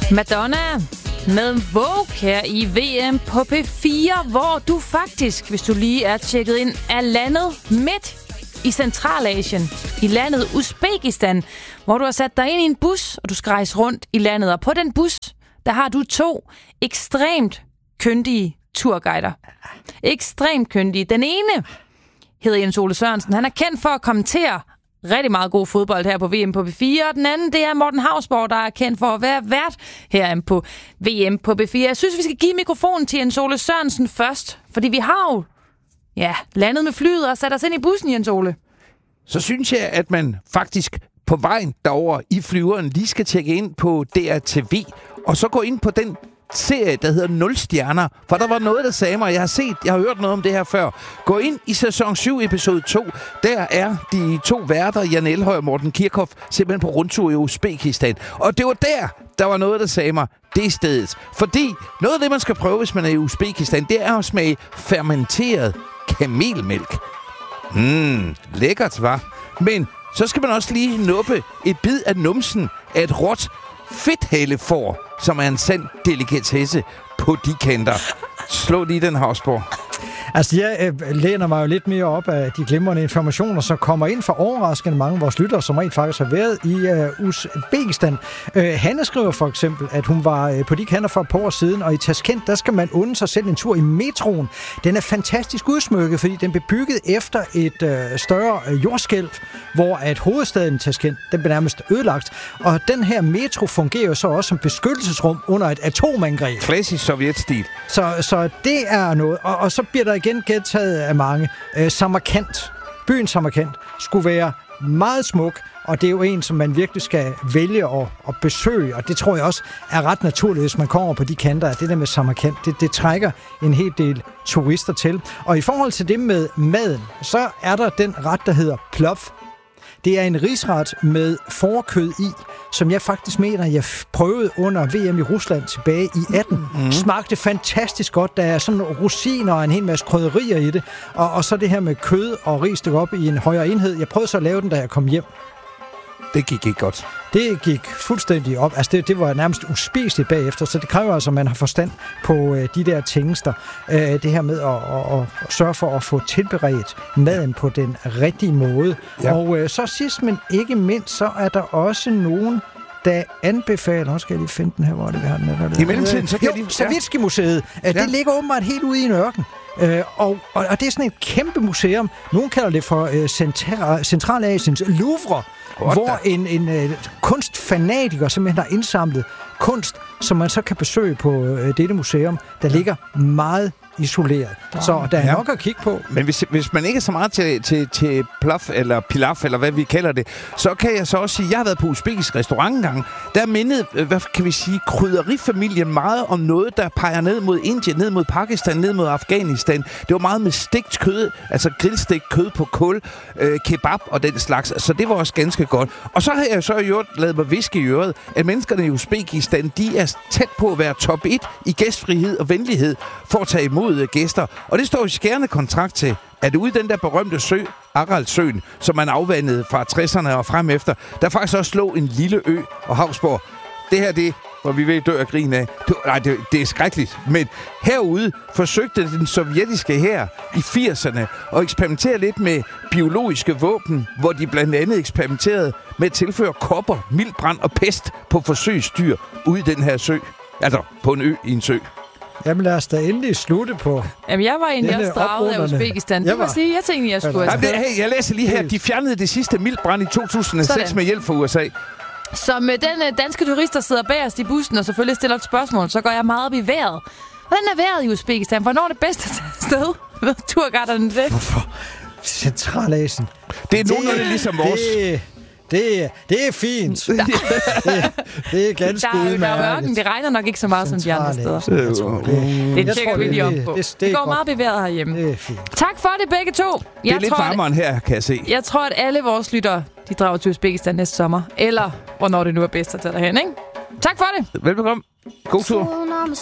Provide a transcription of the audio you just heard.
Madonna med Vogue her i VM på P4, hvor du faktisk, hvis du lige er tjekket ind, er landet midt i Centralasien, i landet Uzbekistan, hvor du har sat dig ind i en bus, og du skal rejse rundt i landet. Og på den bus, der har du 2 ekstremt kyndige turguider. Ekstremt kyndige. Den ene hedder Jens Ole Sørensen. Han er kendt for at kommentere rigtig meget god fodbold her på VM på P4. Og den anden, det er Morten Hausborg, der er kendt for at være vært her på VM på P4. Jeg synes, vi skal give mikrofonen til Jens Ole Sørensen først, fordi vi har jo landet med flyet og sat os ind i bussen, Jens Ole. Så synes jeg, at man faktisk på vejen derover i flyveren lige skal tjekke ind på DRTV, og så gå ind på den serie, der hedder 0 stjerner, for der var noget, der sagde mig, jeg har hørt noget om det her før. Gå ind i sæson 7, episode 2. Der er de 2 værter, Jan Elhøj og Morten Kirchhoff, simpelthen på rundtur i Uzbekistan. Og det var der var noget, der sagde mig, det er stedet. Fordi noget af det, man skal prøve, hvis man er i Uzbekistan, det er at smage fermenteret kamelmælk. Lækkert, hva'? Men så skal man også lige nuppe et bid af numsen af et råt fedthalefår, som er en sand delikatesse på de kanter. Slå lige den, Hausborg. Altså, jeg læner mig jo lidt mere op af de glimrende informationer, som kommer ind fra overraskende mange af vores lyttere, som rent faktisk har været i Uzbekistan. Hanne skriver for eksempel, at hun var på de kanter for et par år siden, og i Tashkent, der skal man unde sig selv en tur i metroen. Den er fantastisk udsmykket, fordi den blev bygget efter et større jordskælv, hvor at hovedstaden Tashkent, den blev nærmest ødelagt. Og den her metro fungerer jo så også som beskyttelsesrum under et atomangreb. Klassisk sovjetstil. Så det er noget. Og så bliver der igen gentaget af mange. Samarkand, byen Samarkand, skulle være meget smuk, og det er jo en, som man virkelig skal vælge at besøge, og det tror jeg også er ret naturligt, hvis man kommer på de kanter. Det der med Samarkand, det trækker en hel del turister til. Og i forhold til det med maden, så er der den ret, der hedder plov. Det er en risret med fårekød i, som jeg faktisk mener, jeg prøvede under VM i Rusland tilbage i 18. Smagte fantastisk godt. Der er sådan rosiner og en hel masse krydderier i det. Og så det her med kød og ris, det går op i en højere enhed. Jeg prøvede så at lave den, da jeg kom hjem. Det gik ikke godt. Det gik fuldstændig op. Altså det var nærmest uspiseligt bagefter, så det kræver altså, at man har forstand på de der tingester. Det her med at sørge for at få tilberedt maden på den rigtige måde. Ja. Og så sidst, men ikke mindst, så er der også nogen, der anbefaler... Nu skal jeg lige finde den her, hvor det har den. I mellemtiden, så kan Savitski-museet. Det ligger åbenbart helt ude i en ørken. Og det er sådan et kæmpe museum. Nogen kalder det for Centralasiens Louvre, hvor en kunstfanatiker simpelthen har indsamlet kunst, som man så kan besøge på dette museum, der ligger meget isoleret. Så der er nok at kigge på. Men hvis man ikke er så meget til plaf eller pilaf, eller hvad vi kalder det, så kan jeg så også sige, at jeg har været på uzbekisk restaurant engang. Der mindede, hvad kan vi sige, krydderifamilien meget om noget, der peger ned mod Indien, ned mod Pakistan, ned mod Afghanistan. Det var meget med stegt kød, altså grillstegt kød på kul, kebab og den slags. Så det var også ganske godt. Og så har jeg så i øvrigt lavet mig viske i øret, at menneskerne i Uzbekistan, de er tæt på at være top 1 i gæstfrihed og venlighed for at tage imod gæster. Og det står i skærende kontrakt til, at ude i den der berømte sø, Aralsøen, som man afvandede fra 60'erne og frem efter, der faktisk også lå en lille ø og Hausborg. Det her, det hvor vi vil dø af grin af. Det er skrækkeligt. Men herude forsøgte den sovjetiske hær i 80'erne at eksperimentere lidt med biologiske våben, hvor de blandt andet eksperimenterede med at tilføre kopper, mildbrand og pest på forsøgsdyr ude i den her sø. Altså på en ø i en sø. Jamen lad os da endelig slutte på... Jamen jeg var egentlig også draget af Uzbekistan. Det må sige, jeg tænkte, jeg skulle... Jeg læser lige her, de fjernede det sidste mildbrand i 2006 med hjælp fra USA. Så med den danske turist, der sidder bagerst i bussen og selvfølgelig stiller et spørgsmål, så går jeg meget op i vejret. Hvordan er vejret i Uzbekistan? Hvornår er det bedste sted? Ved turguiderne det? Hvorfor? Centralasien. Det er nogenlunde ligesom vores... Det er fint. Det er ganske udmærket. Der er ørken. Det regner nok ikke så meget som de andre steder. Det tjekker vi lige op på. Det går meget bevæget herhjemme. Tak for det, begge to. Det er lidt varmere end her, kan jeg se. Jeg tror, at alle vores lyttere, de drager til Uzbekistan næste sommer. Eller hvornår det nu er bedst at tage derhen, ikke? Tak for det. Velbekomme. God tur.